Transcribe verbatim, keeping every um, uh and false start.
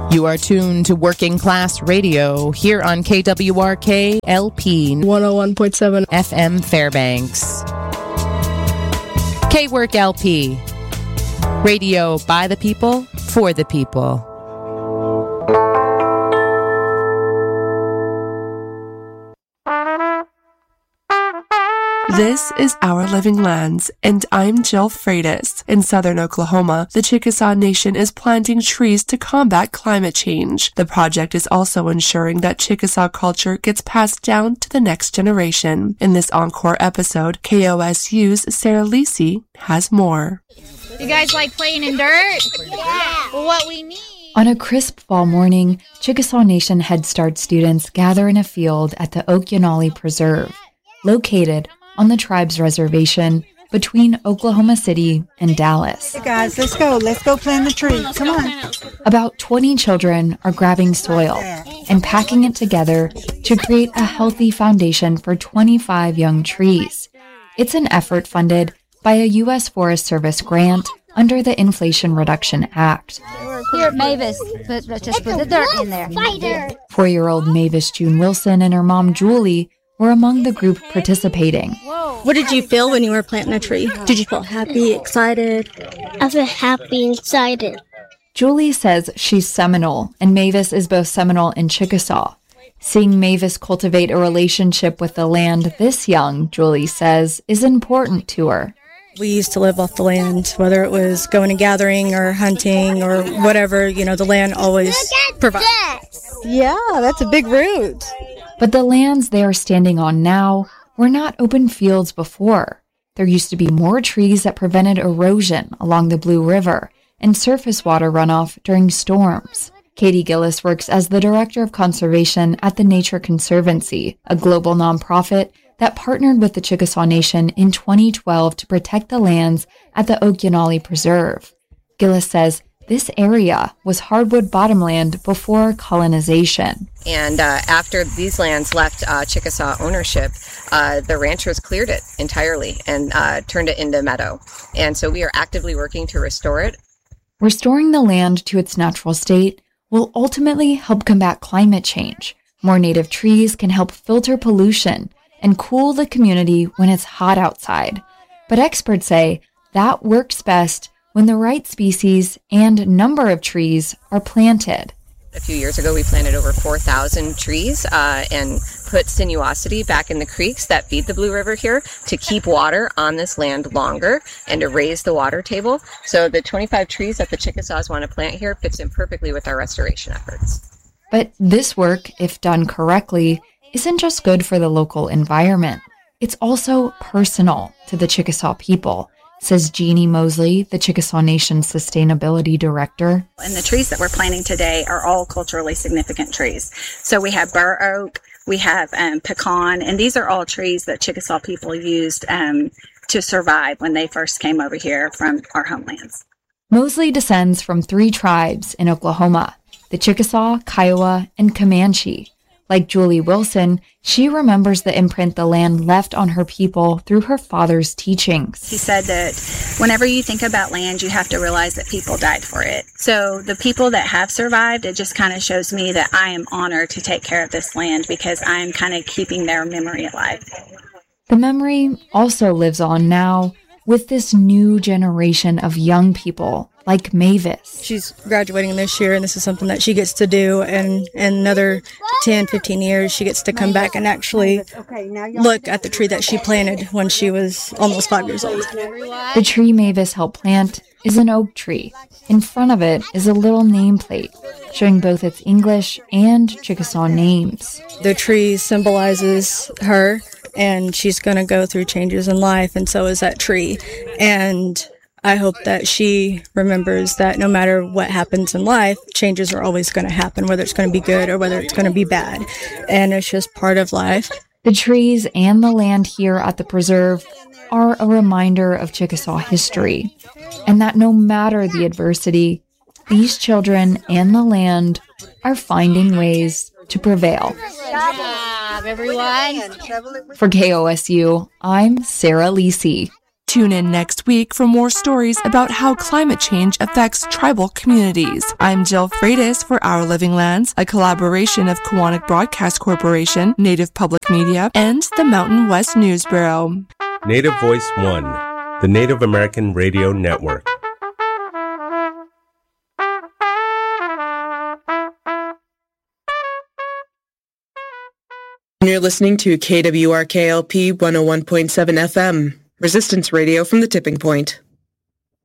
You are tuned to Working Class Radio here on K W R K L P one oh one point seven F M Fairbanks. K-Work L P, radio by the people, for the people. This is Our Living Lands, and I'm Jill Freitas. In southern Oklahoma, the Chickasaw Nation is planting trees to combat climate change. The project is also ensuring that Chickasaw culture gets passed down to the next generation. In this encore episode, K O S U's Sarah Lisi has more. You guys like playing in dirt? Yeah. Well, what we need. On a crisp fall morning, Chickasaw Nation Head Start students gather in a field at the Okeanali Preserve, located on the tribe's reservation between Oklahoma City and Dallas. Hey guys, let's go. Let's go plant the tree. Come on. About twenty children are grabbing soil and packing it together to create a healthy foundation for twenty-five young trees. It's an effort funded by a U S Forest Service grant under the Inflation Reduction Act. Here, Mavis, put, just put the dirt in there. Four-year-old Mavis June Wilson and her mom Julie were among the group participating. What did you feel when you were planting a tree? Did you feel happy, excited? I feel happy and excited. Julie says she's Seminole, and Mavis is both Seminole and Chickasaw. Seeing Mavis cultivate a relationship with the land this young, Julie says, is important to her. We used to live off the land, whether it was going and gathering or hunting or whatever, you know, the land always provides. Yeah, that's a big root. But the lands they are standing on now were not open fields before. There used to be more trees that prevented erosion along the Blue River and surface water runoff during storms. Katie Gillis works as the Director of Conservation at the Nature Conservancy, a global nonprofit that partnered with the Chickasaw Nation in twenty twelve to protect the lands at the Okeanali Preserve. Gillis says this area was hardwood bottomland before colonization. And uh, after these lands left uh, Chickasaw ownership, uh, the ranchers cleared it entirely and uh, turned it into meadow. And so we are actively working to restore it. Restoring the land to its natural state will ultimately help combat climate change. More native trees can help filter pollution and cool the community when it's hot outside. But experts say that works best when the right species and number of trees are planted. A few years ago, we planted over four thousand trees uh, and put sinuosity back in the creeks that feed the Blue River here to keep water on this land longer and to raise the water table. So the twenty-five trees that the Chickasaws want to plant here fits in perfectly with our restoration efforts. But this work, if done correctly, isn't just good for the local environment. It's also personal to the Chickasaw people, says Jeannie Mosley, the Chickasaw Nation Sustainability Director. And the trees that we're planting today are all culturally significant trees. So we have bur oak, we have um, pecan, and these are all trees that Chickasaw people used um, to survive when they first came over here from our homelands. Mosley descends from three tribes in Oklahoma, the Chickasaw, Kiowa, and Comanche. Like Julie Wilson, she remembers the imprint the land left on her people through her father's teachings. He said that whenever you think about land, you have to realize that people died for it. So the people that have survived, it just kind of shows me that I am honored to take care of this land because I am kind of keeping their memory alive. The memory also lives on now with this new generation of young people like Mavis. She's graduating this year, and this is something that she gets to do, and in another ten, fifteen years, she gets to come back and actually look at the tree that she planted when she was almost five years old. The tree Mavis helped plant is an oak tree. In front of it is a little nameplate showing both its English and Chickasaw names. The tree symbolizes her, and she's going to go through changes in life, and so is that tree. And I hope that she remembers that no matter what happens in life, changes are always going to happen, whether it's going to be good or whether it's going to be bad. And it's just part of life. The trees and the land here at the preserve are a reminder of Chickasaw history, and that no matter the adversity, these children and the land are finding ways to prevail. Good job, everyone. For K O S U, I'm Sarah Lisi. Tune in next week for more stories about how climate change affects tribal communities. I'm Jill Freitas for Our Living Lands, a collaboration of Kiwanis Broadcast Corporation, Native Public Media, and the Mountain West News Bureau. Native Voice One, the Native American Radio Network. You're listening to K W R K L P one oh one point seven F M, Resistance Radio from the Tipping Point.